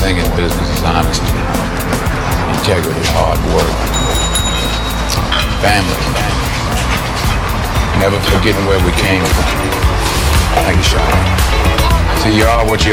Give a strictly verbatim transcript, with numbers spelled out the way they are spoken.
thing in business is honesty, integrity, hard work, family, never forgetting where we came from. Thank you, Sean. See, you are what you